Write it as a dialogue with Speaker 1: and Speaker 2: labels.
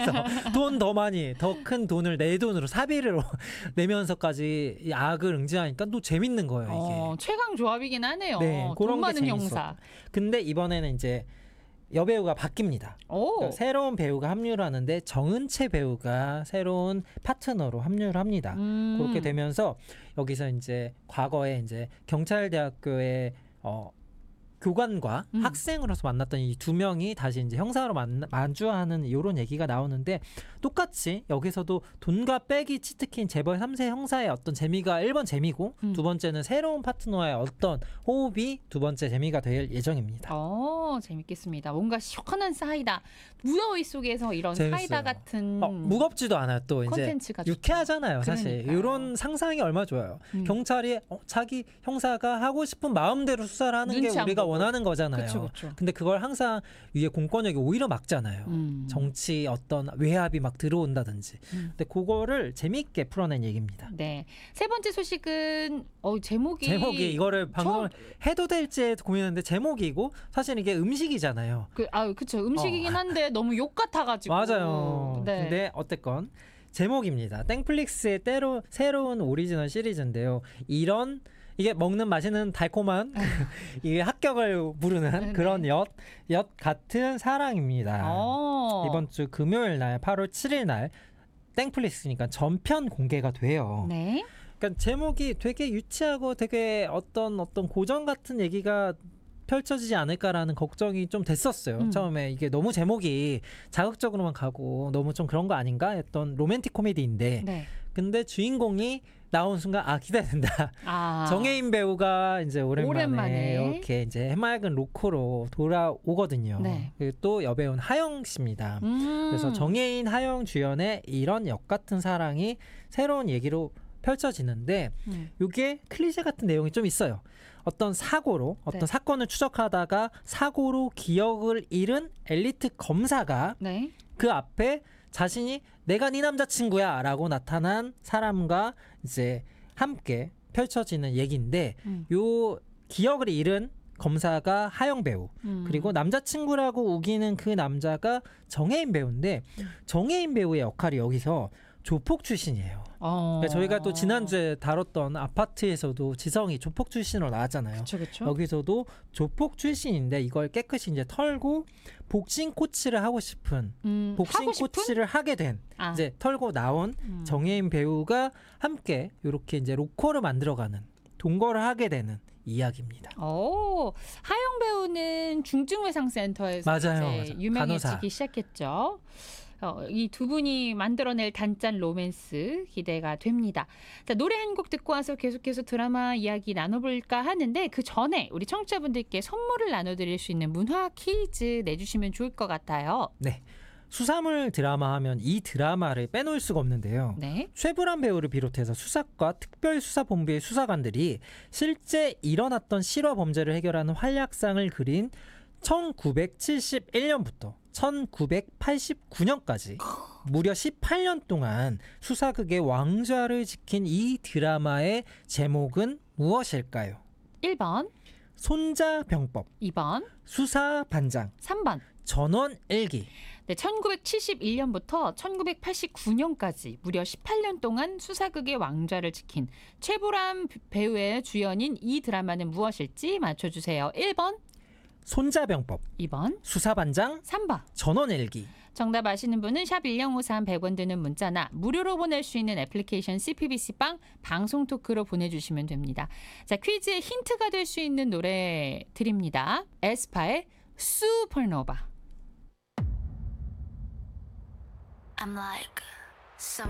Speaker 1: 돈 더 많이 더 큰 돈을 내 돈으로 사비를 내면서까지 이 악을 응징하니까 또 재밌는 거예요 이게.
Speaker 2: 최강 조합이긴 하네요.
Speaker 1: 네,
Speaker 2: 돈
Speaker 1: 그런 게
Speaker 2: 많은
Speaker 1: 재밌었고.
Speaker 2: 형사.
Speaker 1: 근데 이번에는 이제 여배우가 바뀝니다.
Speaker 2: 오.
Speaker 1: 그러니까 새로운 배우가 합류를 하는데 정은채 배우가 새로운 파트너로 합류를 합니다. 그렇게 되면서 여기서 이제 과거에 이제 경찰대학교의 교관과 학생으로서 만났던 이 두 명이 다시 이제 형사로 마주하는 이런 얘기가 나오는데, 똑같이 여기서도 돈과 빼기 치트킨 재벌 3세 형사의 어떤 재미가 1번 재미고 두 번째는 새로운 파트너의 어떤 호흡이 두 번째 재미가 될 예정입니다.
Speaker 2: 재밌겠습니다. 뭔가 시원한 사이다. 무더위 속에서 이런
Speaker 1: 재밌어요.
Speaker 2: 사이다 같은
Speaker 1: 무겁지도 않아요. 또 이제
Speaker 2: 콘텐츠가
Speaker 1: 유쾌하잖아요. 사실
Speaker 2: 그러니까요.
Speaker 1: 이런 상상이 얼마나 좋아요. 경찰이 자기 형사가 하고 싶은 마음대로 수사를 하는 게
Speaker 2: 눈치 안
Speaker 1: 우리가
Speaker 2: 보고.
Speaker 1: 원하는 거잖아요.
Speaker 2: 그쵸.
Speaker 1: 근데 그걸 항상 위에 공권력이 오히려 막잖아요. 정치 어떤 외압이 막 들어온다든지. 근데 그거를 재미있게 풀어낸 얘기입니다.
Speaker 2: 네. 세 번째 소식은 제목이
Speaker 1: 이거를 방송을 해도 될지 고민했는데 제목이고 사실 이게 음식이잖아요.
Speaker 2: 그쵸. 음식이긴 한데 너무 욕 같아가지고.
Speaker 1: 맞아요.
Speaker 2: 네.
Speaker 1: 근데 어쨌건 제목입니다. 땡플릭스의 새로운 오리지널 시리즈인데요. 이게 먹는 맛있는 달콤한 이게 합격을 부르는 그런 엿 같은 사랑입니다. 이번 주 금요일 날 8월 7일 날 땡플릭스니까 전편 공개가 돼요.
Speaker 2: 네.
Speaker 1: 그러니까 제목이 되게 유치하고 되게 어떤 고전 같은 얘기가 펼쳐지지 않을까라는 걱정이 좀 됐었어요. 처음에 이게 너무 제목이 자극적으로만 가고 너무 좀 그런 거 아닌가 했던 로맨틱 코미디인데 근데 주인공이 나온 순간 기대된다. 정혜인 배우가 이제 오랜만에 이렇게 이제 해맑은 로코로 돌아오거든요. 그리고 또 여배우는 하영 씨입니다. 그래서 정혜인, 하영 주연의 이런 역 같은 사랑이 새로운 얘기로 펼쳐지는데 이게 클리셰 같은 내용이 좀 있어요. 어떤 사고로 어떤 사건을 추적하다가 사고로 기억을 잃은 엘리트 검사가 그 앞에 자신이 내가 네 남자친구야 라고 나타난 사람과 이제 함께 펼쳐지는 얘기인데 요 기억을 잃은 검사가 하영 배우 그리고 남자친구라고 우기는 그 남자가 정혜인 배우인데 정혜인 배우의 역할이 여기서 조폭 출신이에요. 그러니까 저희가 또 지난주에 다뤘던 아파트에서도 지성이 조폭 출신으로 나왔잖아요.
Speaker 2: 그쵸.
Speaker 1: 여기서도 조폭 출신인데 이걸 깨끗이 이제 털고 복싱 코치를 하고 싶은 복싱 코치를 하게 된 이제 털고 나온 정혜인 배우가 함께 이렇게 이제 로코를 만들어가는 동거를 하게 되는 이야기입니다.
Speaker 2: 하영 배우는 중증외상센터에서
Speaker 1: 맞아요.
Speaker 2: 유명해지기 시작했죠. 이 두 분이 만들어낼 단짠 로맨스 기대가 됩니다. 자, 노래 한 곡 듣고 와서 계속해서 드라마 이야기 나눠볼까 하는데 그 전에 우리 청취자분들께 선물을 나눠드릴 수 있는 문화 퀴즈 내주시면 좋을 것 같아요.
Speaker 1: 네. 수사물 드라마 하면 이 드라마를 빼놓을 수가 없는데요. 최불암 배우를 비롯해서 수사과 특별수사본부의 수사관들이 실제 일어났던 실화 범죄를 해결하는 활약상을 그린 1971년부터 1989년까지 무려 18년 동안 수사극의 왕좌를 지킨 이 드라마의 제목은 무엇일까요?
Speaker 2: 1번
Speaker 1: 손자병법,
Speaker 2: 2번
Speaker 1: 수사반장,
Speaker 2: 3번
Speaker 1: 전원일기.
Speaker 2: 네, 1971년부터 1989년까지 무려 18년 동안 수사극의 왕좌를 지킨 최불암 배우의 주연인 이 드라마는 무엇일지 맞춰주세요. 1번
Speaker 1: 손자병법,
Speaker 2: 2번
Speaker 1: 수사반장,
Speaker 2: 3번
Speaker 1: 전원일기.
Speaker 2: 정답 아시는 분은 샵 1053 100원 드는 문자나 무료로 보낼 수 있는 애플리케이션 CPBC빵 방송 토크로 보내주시면 됩니다. 자, 퀴즈의 힌트가 될 수 있는 노래 드립니다. 에스파의 슈퍼노바.
Speaker 3: I'm like